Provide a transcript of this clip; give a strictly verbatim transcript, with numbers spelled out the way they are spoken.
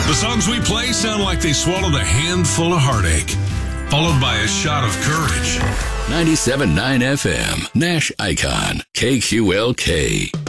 The songs we play sound like they swallowed a handful of heartache, followed by a shot of courage. ninety-seven point nine F M, Nash Icon, K Q L K.